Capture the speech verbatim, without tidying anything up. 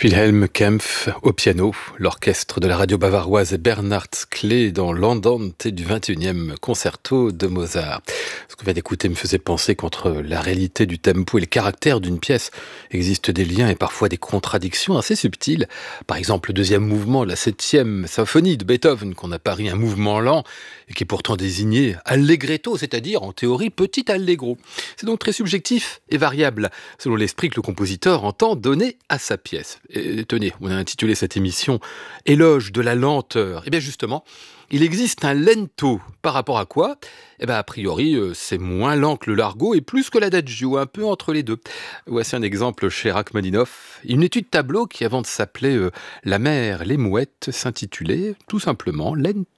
Wilhelm Kempff au piano, l'orchestre de la radio bavaroise et Bernhard Klee dans l'Andante du vingt et unième concerto de Mozart. Ce qu'on vient d'écouter me faisait penser qu'entre la réalité du tempo et le caractère d'une pièce existent des liens et parfois des contradictions assez subtiles. Par exemple, le deuxième mouvement, la septième symphonie de Beethoven, qu'on apparie un mouvement lent et qui est pourtant désigné allegretto, c'est-à-dire en théorie petit allegro. C'est donc très subjectif et variable, selon l'esprit que le compositeur entend donner à sa pièce. Et tenez, on a intitulé cette émission « Éloge de la lenteur ». Et bien justement, il existe un lento. Par rapport à quoi ? Eh bien, a priori, c'est moins lent que le largo et plus que l'adagio, un peu entre les deux. Voici un exemple chez Rachmaninoff. Une étude tableau qui, avant de s'appeler euh, « La mer, les mouettes », s'intitulait tout simplement « Lento ».